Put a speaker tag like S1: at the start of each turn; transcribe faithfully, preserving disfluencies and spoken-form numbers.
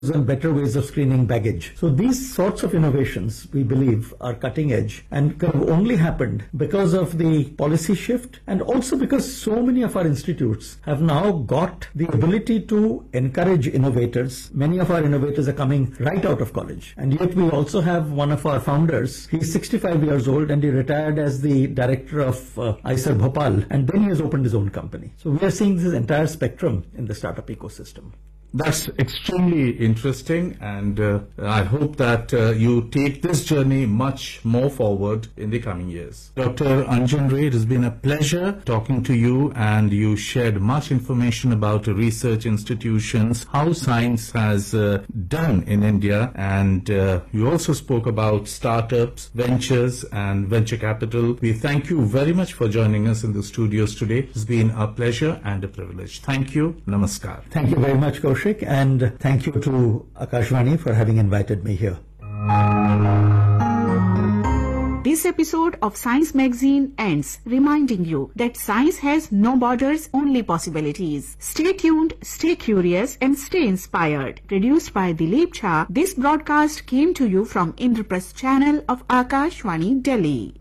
S1: and better ways of screening baggage. So these sorts of innovations, we believe, are cutting edge and could have only happened because of the policy shift and also because so many of our institutes have now got the ability to encourage innovators. Many of our innovators are coming right out of college. And yet we also have one of our founders. He's sixty-five years old and he retired as the director of uh, I C E R Bhopal, and then he has opened his own company. So we are seeing this entire spectrum in the startup ecosystem.
S2: That's extremely interesting, and uh, I hope that uh, you take this journey much more forward in the coming years. Doctor Anjan Ray, it has been a pleasure talking to you, and you shared much information about research institutions, how science has uh, done in India, and uh, you also spoke about startups, ventures, and venture capital. We thank you very much for joining us in the studios today. It's been a pleasure and a privilege. Thank you. Namaskar.
S1: Thank you very much, Kaushik. And thank you to Akashvani for having invited me here.
S3: This episode of Science Magazine ends, reminding you that science has no borders, only possibilities. Stay tuned, stay curious, and stay inspired. Produced by Dilip Jha, this broadcast came to you from Indraprasth channel of Akashvani, Delhi.